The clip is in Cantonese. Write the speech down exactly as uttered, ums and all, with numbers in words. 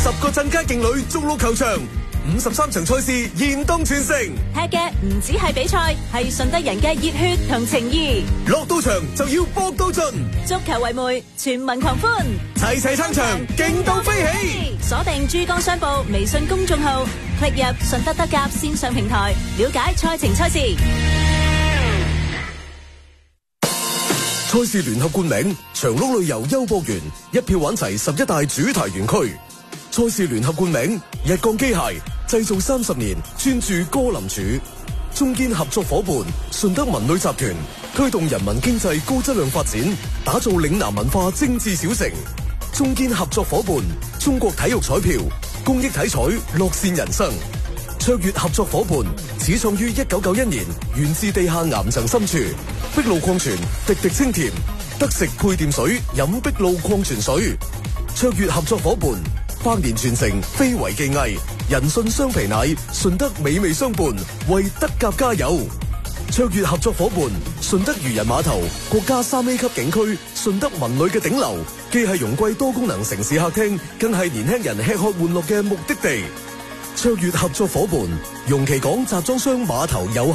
十個鎮街勁旅逐鹿球場，五十三場賽事現當全城。 踢嘅唔止係比賽，係順德人嘅熱血同情義。 落到場就要搏到盡， 足球為媒，全民狂歡， 齊齊撐場，勁到飛起。 鎖定珠江商報微信公眾號，click入順德德甲線上平台，了解賽程賽事。 賽事聯合冠名長鹿旅遊優博園，一票玩齊十一大主題園區。賽事聯合冠名日鋼機械，製造三十年，專注歌林柱。中堅合作伙伴順德文旅集團，推動人民經濟高質量發展，打造嶺南文化精緻小城。中堅合作伙伴中國體育彩票，公益體彩，樂善人生。卓越合作伙伴始創於一九九一年，源自地下岩層深處。碧露礦泉，滴滴清甜，得食配電水，飲碧露礦泉水。卓越合作伙伴百年傳承，非遺技藝，人信雙皮奶，順德美味相伴，為德甲加油。卓越合作伙伴順德漁人碼頭，國家三 A 級景區，順德文旅嘅頂流，既係榮貴多功能城市客廳，更係年輕人吃喝玩樂嘅目的地。卓越合作伙伴容其港集裝箱碼頭有限